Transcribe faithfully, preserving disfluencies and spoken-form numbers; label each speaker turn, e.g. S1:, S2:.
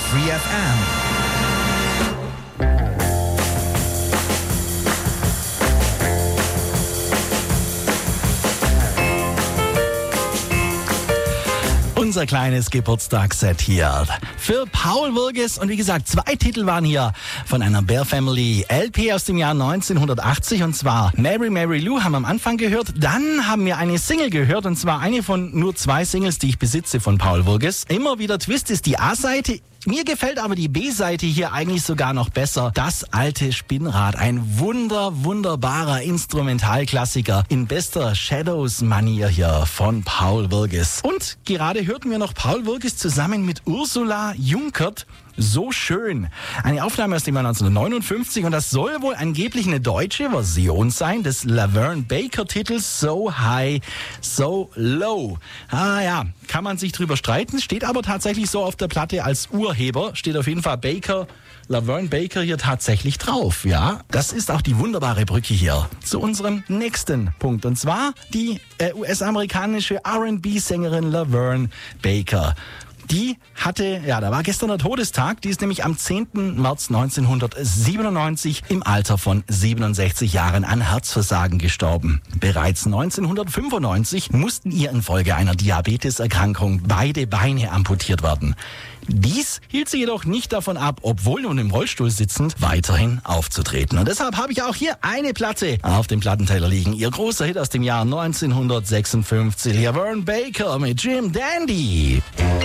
S1: Free F M. Unser kleines Geburtstagsset hier für Paul Wirges. Und wie gesagt, zwei Titel waren hier von einer Bear Family L P aus dem Jahr neunzehnhundertachtzig. Und zwar Mary Mary Lou haben wir am Anfang gehört. Dann haben wir eine Single gehört. Und zwar eine von nur zwei Singles, die ich besitze von Paul Wirges. Immer wieder Twist ist die A-Seite. Mir gefällt aber die B-Seite hier eigentlich sogar noch besser. Das alte Spinnrad, ein wunder, wunderbarer Instrumentalklassiker in bester Shadows-Manier hier von Paul Wirges. Und gerade hörten wir noch Paul Wirges zusammen mit Ursula Junkert. So schön. Eine Aufnahme aus dem Jahr neunzehnhundertneunundfünfzig und das soll wohl angeblich eine deutsche Version sein des Laverne Baker Titels So High, So Low. Ah ja, kann man sich drüber streiten, steht aber tatsächlich so auf der Platte als Urheber, steht auf jeden Fall Baker, Laverne Baker hier tatsächlich drauf, ja. Das ist auch die wunderbare Brücke hier zu unserem nächsten Punkt und zwar die äh, U S-amerikanische R and B-Sängerin Laverne Baker. Die hatte, ja, da war gestern der Todestag, die ist nämlich am zehnten März neunzehnhundertsiebenundneunzig im Alter von siebenundsechzig Jahren an Herzversagen gestorben. Bereits neunzehnhundertfünfundneunzig mussten ihr infolge einer Diabeteserkrankung beide Beine amputiert werden. Dies hielt sie jedoch nicht davon ab, obwohl nun im Rollstuhl sitzend, weiterhin aufzutreten. Und deshalb habe ich auch hier eine Platte auf dem Plattenteller liegen. Ihr großer Hit aus dem Jahr neunzehnhundertsechsundfünfzig, Laverne Baker mit Jim Dandy.